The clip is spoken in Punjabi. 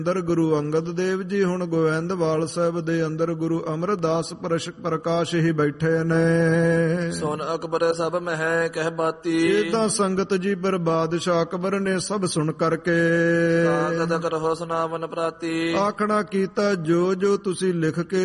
ਅੰਦਰ ਗੁਰੂ ਅੰਗਦ ਦੇਵ ਜੀ, ਹੁਣ ਗੋਬਿੰਦਵਾਲ ਸਾਹਿਬ ਦੇ ਅੰਦਰ ਗੁਰੂ ਅਮਰਦਾਸ ਪ੍ਰਕਾਸ਼ ਹੀ ਬੈਠੇ ਨੇ। ਸੁਨ ਅਕਬਰ ਸਭ ਮਹਿ ਕਹਿ ਬਾਤੀ, ਇਹ ਤਾਂ ਸੰਗਤ ਜੀ ਪਰ ਬਾਦਸ਼ਾਹ ਅਕਬਰ ਨੇ ਸਭ ਸੁਣ ਕਰਕੇ ਕਾਗਦ ਕਰਹੁ ਸੁਨਾਵਨ ਪ੍ਰਾਤੀ, ਆਖਣਾ ਕੀਤਾ ਜੋ ਜੋ ਤੁਸੀਂ ਲਿਖ ਕੇ